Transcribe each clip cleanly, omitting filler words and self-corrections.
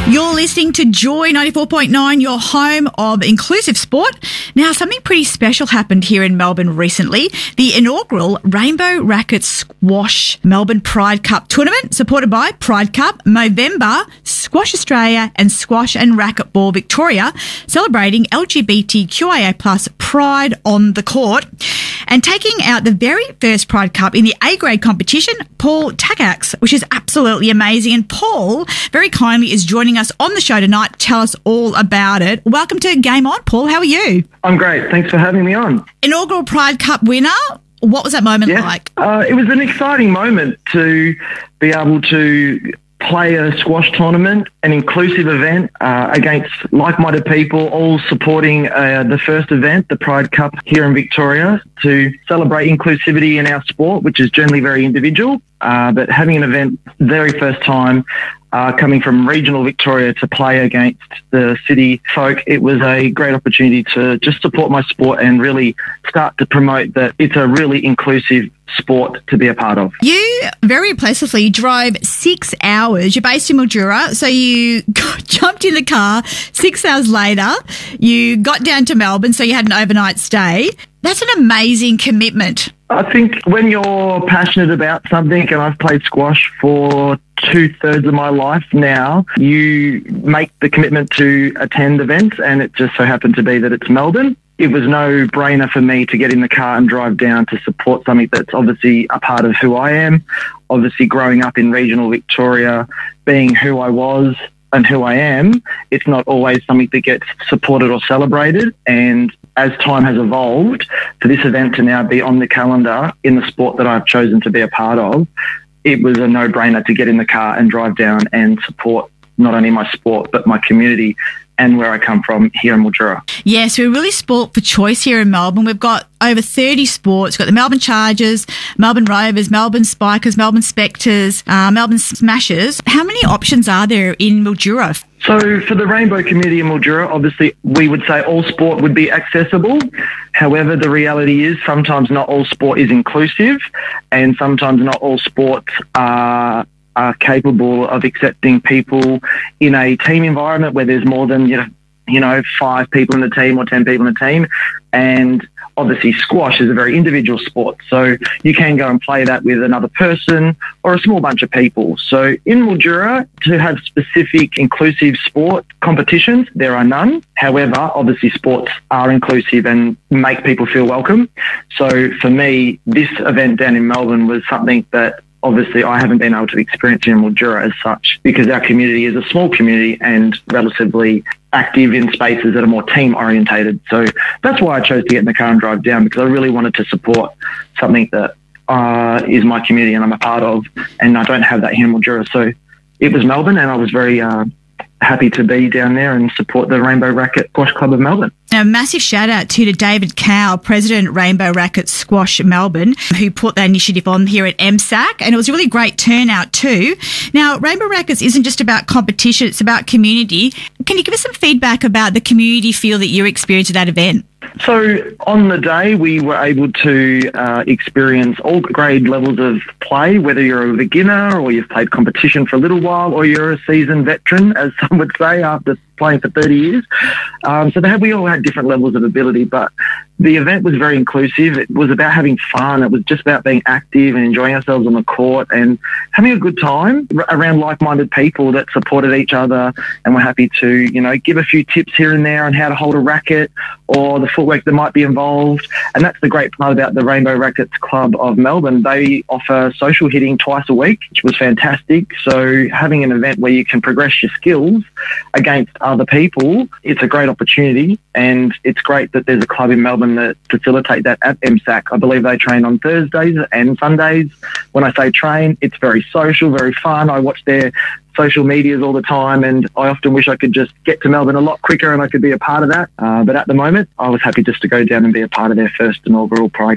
You're listening to Joy 94.9, your home of inclusive sport. Now, something pretty special happened here in Melbourne recently. The inaugural Rainbow Racket Squash Melbourne Pride Cup tournament, supported by Pride Cup, Movember, Squash Australia and Squash and Racquetball Victoria, celebrating LGBTQIA+ pride on the court. And taking out the very first Pride Cup in the A-grade competition, Paul Tagax, which is absolutely amazing. And Paul, very kindly, is joining us on the show tonight to tell us all about it. Welcome to Game On, Paul. How are you? I'm great. Thanks for having me on. Inaugural Pride Cup winner. What was that moment like? It was an exciting moment to be able to play a squash tournament, an inclusive event against like-minded people, all supporting the first event, the Pride Cup here in Victoria, to celebrate inclusivity in our sport, which is generally very individual. But having an event very first time, coming from regional Victoria to play against the city folk, it was a great opportunity to just support my sport and really start to promote that it's a really inclusive sport to be a part of. You very impressively drove 6 hours. You're based in Mildura, so you jumped in the car 6 hours later. You got down to Melbourne, so you had an overnight stay. That's an amazing commitment. I think when you're passionate about something, and I've played squash for 2/3 of my life now, you make the commitment to attend events, and it just so happened to be that it's Melbourne. It was no brainer for me to get in the car and drive down to support something that's obviously a part of who I am. Obviously, growing up in regional Victoria, being who I was and who I am, it's not always something that gets supported or celebrated. And as time has evolved, for this event to now be on the calendar in the sport that I've chosen to be a part of, it was a no-brainer to get in the car and drive down and support not only my sport, but my community and where I come from here in Mildura. Yes, we're really sport for choice here in Melbourne. We've got over 30 sports. We've got the Melbourne Chargers, Melbourne Rovers, Melbourne Spikers, Melbourne Spectres, Melbourne Smashers. How many options are there in Mildura? So for the Rainbow community in Mildura, obviously we would say all sport would be accessible. However, the reality is sometimes not all sport is inclusive, and sometimes not all sports are capable of accepting people in a team environment where there's more than, 5 people in the team or 10 people in the team. And obviously squash is a very individual sport. So you can go and play that with another person or a small bunch of people. So in Mildura, to have specific inclusive sport competitions, there are none. However, obviously sports are inclusive and make people feel welcome. So for me, this event down in Melbourne was something that obviously I haven't been able to experience in Mildura as such, because our community is a small community and relatively active in spaces that are more team orientated. So that's why I chose to get in the car and drive down, because I really wanted to support something that is my community and I'm a part of, and I don't have that here in Mildura. So it was Melbourne, and I was very happy to be down there and support the Rainbow Racket Squash Club of Melbourne. A massive shout out to David Cow, President Rainbow Racket Squash Melbourne, who put that initiative on here at MSAC, and it was a really great turnout too. Now, Rainbow Rackets isn't just about competition, it's about community. Can you give us some feedback about the community feel that you experienced at that event? So on the day, we were able to experience all grade levels of play, whether you're a beginner or you've played competition for a little while, or you're a seasoned veteran, as some would say, after playing for 30 years. We all had different levels of ability, but the event was very inclusive. It was about having fun. It was just about being active and enjoying ourselves on the court and having a good time around like-minded people that supported each other and were happy to, give a few tips here and there on how to hold a racket or the footwork that might be involved. And that's the great part about the Rainbow Rackets Club of Melbourne. They offer social hitting twice a week, which was fantastic. So having an event where you can progress your skills against other people, it's a great opportunity, and it's great that there's a club in Melbourne that facilitate that at MSAC. I believe they train on Thursdays and Sundays. When I say train, it's very social, very fun. I watch their social medias all the time, and I often wish I could just get to Melbourne a lot quicker and I could be a part of that. But at the moment, I was happy just to go down and be a part of their first inaugural Pride Cup.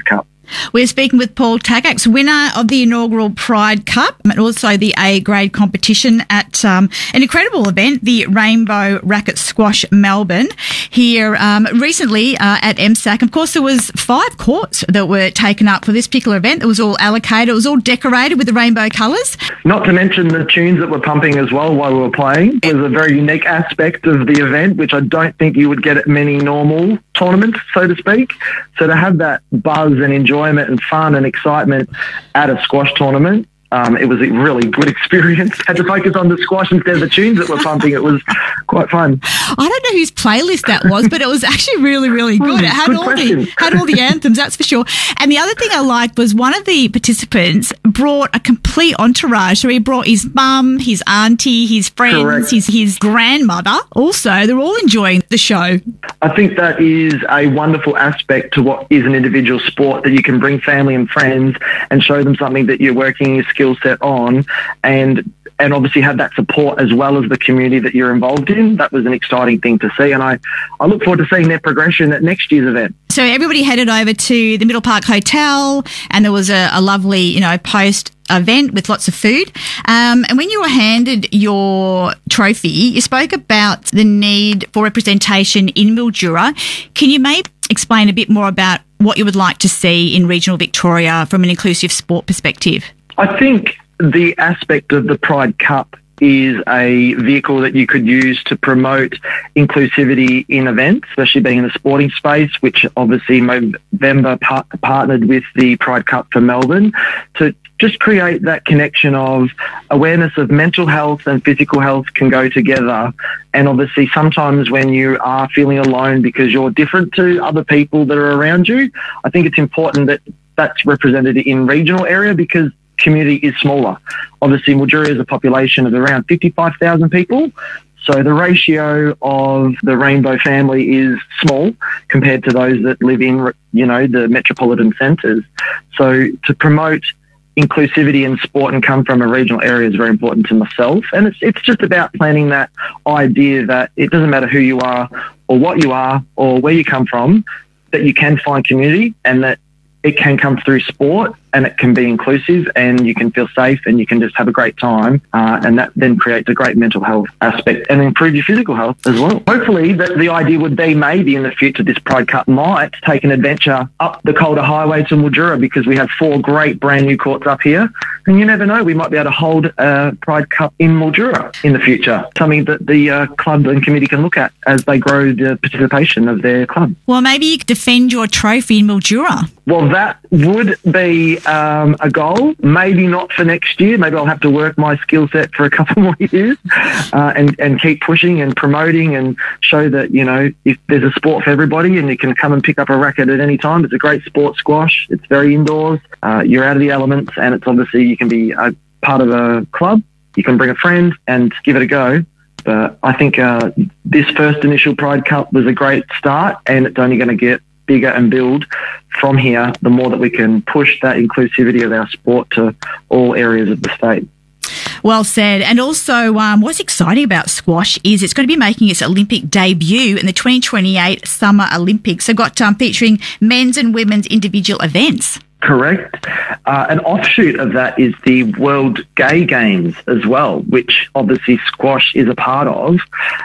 We're speaking with Paul Takacs, winner of the inaugural Pride Cup and also the A-grade competition at an incredible event, the Rainbow Racket Squash Melbourne, here recently at MSAC. Of course, there was 5 courts that were taken up for this particular event. It was all allocated. It was all decorated with the rainbow colours. Not to mention the tunes that were pumping as well while we were playing. It was a very unique aspect of the event, which I don't think you would get at many normal tournaments, so to speak. So to have that buzz and enjoyment and fun and excitement at a squash tournament, it was a really good experience. Had to focus on the squash instead of the tunes that were pumping. It was quite fun. I don't know whose playlist that was, but it was actually really, really good. It had all the anthems, that's for sure. And the other thing I liked was one of the participants brought a complete entourage. So he brought his mum, his auntie, his friends, his grandmother. Also, they're all enjoying the show. I think that is a wonderful aspect to what is an individual sport, that you can bring family and friends and show them something that you're working your skill set on, and obviously have that support as well as the community that you're involved in. That was an exciting thing to see, and I look forward to seeing their progression at next year's event. So everybody headed over to the Middle Park Hotel, and there was a lovely, post event with lots of food. And when you were handed your trophy, you spoke about the need for representation in Mildura. Can you maybe explain a bit more about what you would like to see in regional Victoria from an inclusive sport perspective? I think the aspect of the Pride Cup is a vehicle that you could use to promote inclusivity in events, especially being in the sporting space, which obviously Movember partnered with the Pride Cup for Melbourne to just create that connection of awareness of mental health and physical health can go together. And obviously sometimes when you are feeling alone because you're different to other people that are around you, I think it's important that that's represented in regional area because community is smaller. Obviously, Mildura is a population of around 55,000 people. So the ratio of the Rainbow family is small compared to those that live in, the metropolitan centres. So to promote inclusivity in sport and come from a regional area is very important to myself. And it's just about planting that idea that it doesn't matter who you are or what you are or where you come from, that you can find community and that it can come through sport and it can be inclusive and you can feel safe and you can just have a great time. And that then creates a great mental health aspect and improve your physical health as well. Hopefully the idea would be maybe in the future this Pride Cup might take an adventure up the Calder Highway to Mildura because we have 4 great brand new courts up here. And you never know, we might be able to hold a Pride Cup in Mildura in the future, something that the club and committee can look at as they grow the participation of their club. Well, maybe you could defend your trophy in Mildura. Well, that would be a goal. Maybe not for next year. Maybe I'll have to work my skill set for a couple more years and keep pushing and promoting and show that, if there's a sport for everybody and you can come and pick up a racket at any time. It's a great sport, squash. It's very indoors. You're out of the elements and it's obviously you can be a part of a club. You can bring a friend and give it a go. But I think this first initial Pride Cup was a great start and it's only going to get bigger and build from here, the more that we can push that inclusivity of our sport to all areas of the state. Well said. And also, what's exciting about squash is it's going to be making its Olympic debut in the 2028 Summer Olympics. So got featuring men's and women's individual events. Correct. An offshoot of that is the World Gay Games as well, which obviously squash is a part of.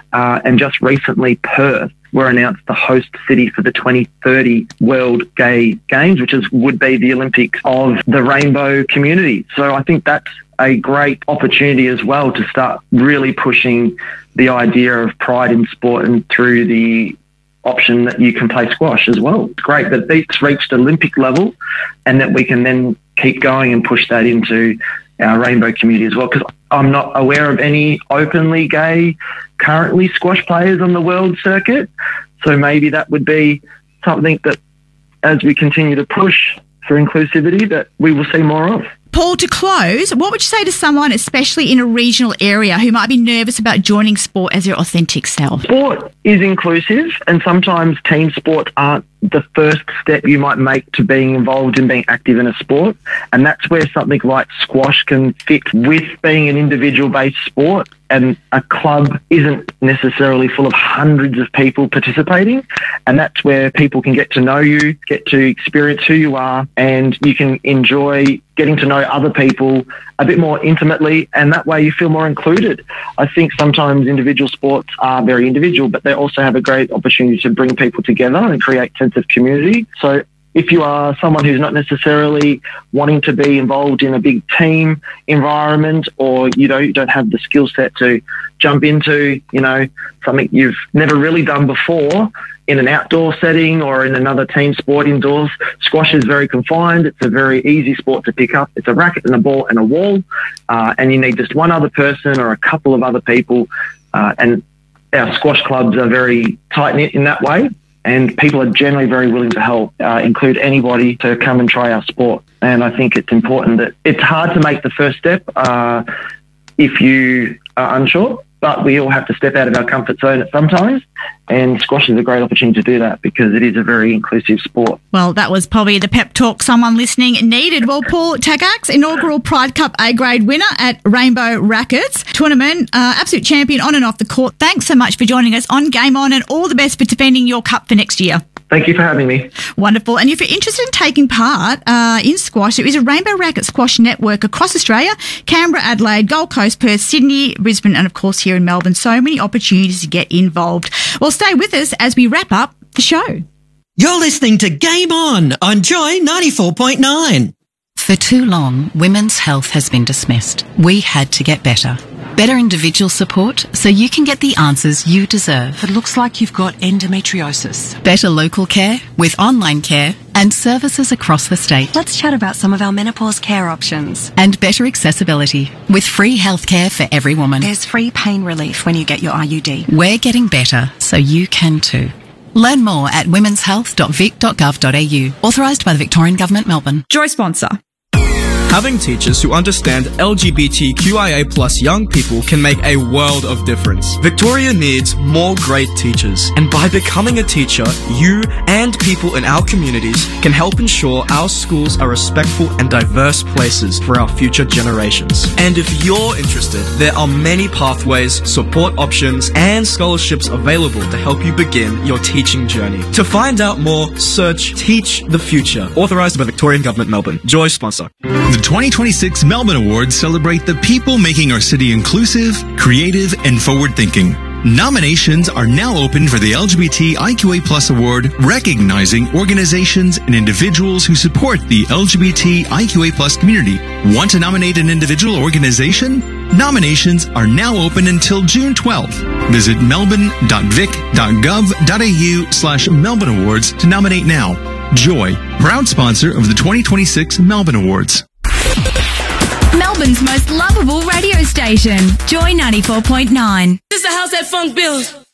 And just recently, Perth were announced the host city for the 2030 World Gay Games, which would be the Olympics of the rainbow community. So I think that's a great opportunity as well to start really pushing the idea of pride in sport and through the option that you can play squash as well. It's great that it's reached Olympic level and that we can then keep going and push that into our rainbow community as well, because I'm not aware of any openly gay currently squash players on the world circuit. So maybe that would be something that as we continue to push for inclusivity that we will see more of. Paul, to close, what would you say to someone, especially in a regional area, who might be nervous about joining sport as their authentic self? Sport is inclusive and sometimes team sports aren't the first step you might make to being involved in being active in a sport. And that's where something like squash can fit with being an individual-based sport. And a club isn't necessarily full of hundreds of people participating. And that's where people can get to know you, get to experience who you are, and you can enjoy getting to know other people a bit more intimately, and that way you feel more included. I think sometimes individual sports are very individual, but they also have a great opportunity to bring people together and create a sense of community. So if you are someone who's not necessarily wanting to be involved in a big team environment, or you don't have the skill set to jump into, something you've never really done before in an outdoor setting or in another team sport indoors, squash is very confined. It's a very easy sport to pick up. It's a racket and a ball and a wall, and you need just one other person or a couple of other people, and our squash clubs are very tight-knit in that way. And people are generally very willing to help, include anybody to come and try our sport. And I think it's important that it's hard to make the first step if you are unsure, but we all have to step out of our comfort zone at sometimes. And squash is a great opportunity to do that because it is a very inclusive sport. Well, that was probably the pep talk someone listening needed. Well, Paul Tagax, inaugural Pride Cup A-grade winner at Rainbow Rackets tournament, absolute champion on and off the court. Thanks so much for joining us on Game On, and all the best for defending your cup for next year. Thank you for having me. Wonderful. And if you're interested in taking part in squash, there is a Rainbow Racket Squash Network across Australia, Canberra, Adelaide, Gold Coast, Perth, Sydney, Brisbane, and of course here in Melbourne. So many opportunities to get involved. Well, stay with us as we wrap up the show. You're listening to Game On Joy 94.9. For too long, women's health has been dismissed. We had to get better. Better individual support so you can get the answers you deserve. It looks like you've got endometriosis. Better local care with online care and services across the state. Let's chat about some of our menopause care options. And better accessibility with free healthcare for every woman. There's free pain relief when you get your IUD. We're getting better so you can too. Learn more at womenshealth.vic.gov.au. Authorised by the Victorian Government, Melbourne. Joy sponsor. Having teachers who understand LGBTQIA+ young people can make a world of difference. Victoria needs more great teachers, and by becoming a teacher, you and people in our communities can help ensure our schools are respectful and diverse places for our future generations. And if you're interested, there are many pathways, support options, and scholarships available to help you begin your teaching journey. To find out more, search Teach the Future, authorised by Victorian Government, Melbourne. Joy sponsor. The 2026 Melbourne Awards celebrate the people making our city inclusive, creative, and forward-thinking. Nominations are now open for the LGBTIQA+ Award, recognizing organizations and individuals who support the LGBTIQA+ community. Want to nominate an individual or organization? Nominations are now open until June 12th. Visit melbourne.vic.gov.au/Melbourne Awards to nominate now. Joy, proud sponsor of the 2026 Melbourne Awards. Melbourne's most lovable radio station, Joy 94.9. This is the house that funk builds.